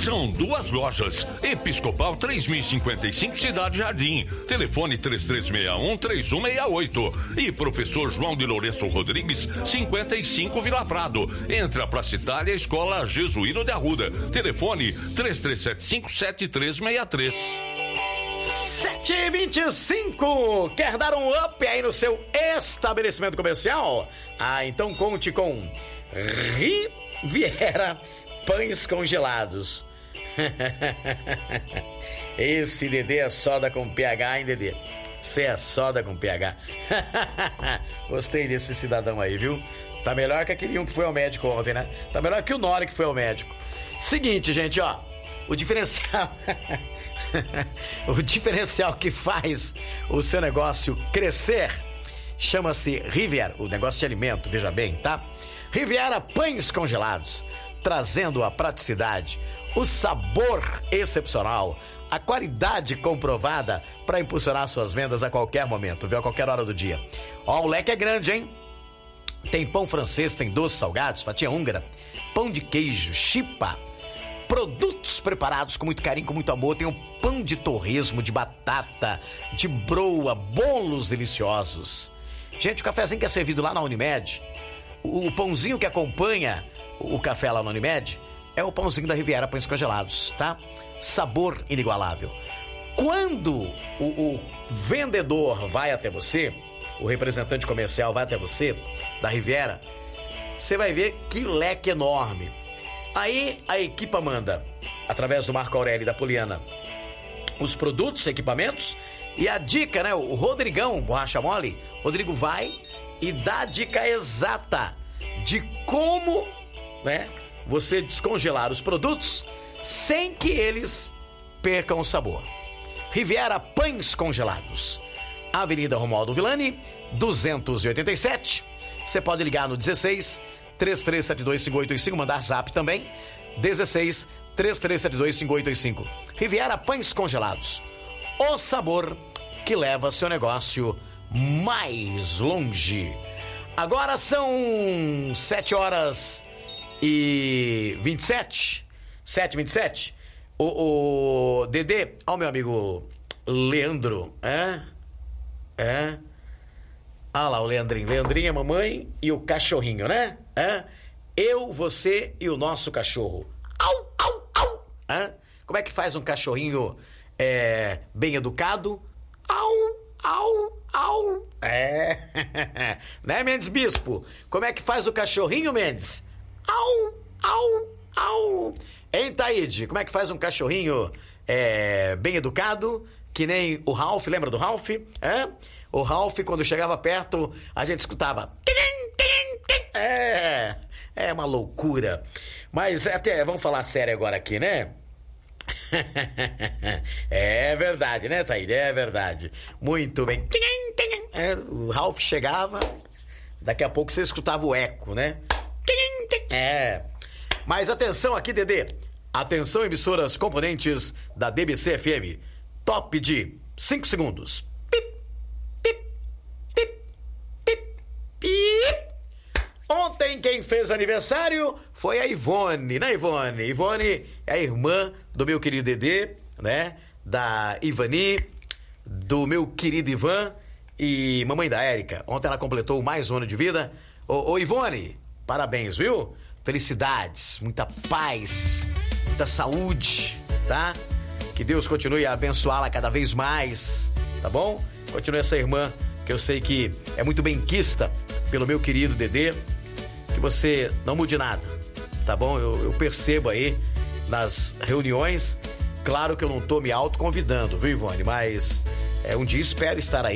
São 2 lojas. Episcopal 3055, Cidade Jardim. Telefone 3361-3168. E Professor João de Lourenço Rodrigues, 55, Vila Prado. Entra pra Citália, Escola Jesuíno de Arruda. Telefone 3375-7363. 7h25. Quer dar um up aí no seu estabelecimento comercial? Então conte com Riviera Pães Congelados. Esse Dedê é soda com PH, hein, Dedê? Você é soda com PH. Gostei desse cidadão aí, viu? Tá melhor que aquele um que foi ao médico ontem, né? Tá melhor que o Nori que foi ao médico. Seguinte, gente, ó. O diferencial... o diferencial que faz o seu negócio crescer chama-se Riviera, o negócio de alimento, veja bem, tá? Riviera Pães Congelados, trazendo a praticidade, o sabor excepcional, a qualidade comprovada para impulsionar suas vendas a qualquer momento, viu? A qualquer hora do dia. Ó, o leque é grande, hein? Tem pão francês, tem doces salgados, fatia húngara, pão de queijo, chipa, produtos preparados com muito carinho, com muito amor. Tem um pão de torresmo, de batata, de broa, bolos deliciosos. Gente, o cafezinho que é servido lá na Unimed, o pãozinho que acompanha o café lá na Unimed, é o pãozinho da Riviera Pães Congelados, tá? Sabor inigualável. Quando o vendedor vai até você, o representante comercial vai até você, da Riviera, você vai ver que leque enorme. Aí a equipa manda, através do Marco Aurélio e da Poliana, os produtos, equipamentos e a dica, né? O Rodrigão, borracha mole, Rodrigo vai e dá a dica exata de como, né, você descongelar os produtos sem que eles percam o sabor. Riviera Pães Congelados, Avenida Romualdo Villani, 287. Você pode ligar no 16 3372-5885, mandar zap também, 16 3372-5885. Riviera Pães Congelados, o sabor que leva seu negócio mais longe. Agora são 7h27, 7h27. O Dedê, ó, meu amigo Leandro, Ah lá, o Leandrinho. Leandrinho, a mamãe e o cachorrinho, né? Eu, você e o nosso cachorro. Au, au, au. Como é que faz um cachorrinho bem educado? Au, au, au. Né, Mendes Bispo? Como é que faz o cachorrinho, Mendes? Au, au, au. Hein, Taíde? Como é que faz um cachorrinho bem educado? Que nem o Ralph, lembra do Ralph? O Ralph, quando chegava perto, a gente escutava. É uma loucura. Mas até, vamos falar sério agora aqui, né? É verdade, né, Taíde? É verdade. Muito bem. O Ralph chegava, daqui a pouco você escutava o eco, né? Mas atenção aqui, Dedê. Atenção, emissoras componentes da DBC FM. Top de 5 segundos. Ontem quem fez aniversário foi a Ivone, né, Ivone? Ivone é a irmã do meu querido Dedê, né? Da Ivani, do meu querido Ivan e mamãe da Érica. Ontem ela completou mais um ano de vida. Ô Ivone, parabéns, viu? Felicidades, muita paz, muita saúde, tá? Que Deus continue a abençoá-la cada vez mais, tá bom? Continue essa irmã, que eu sei que é muito benquista pelo meu querido Dedê. Que você não mude nada, tá bom? Eu percebo aí nas reuniões. Claro que eu não tô me autoconvidando, viu, Ivone? Mas um dia espero estar aí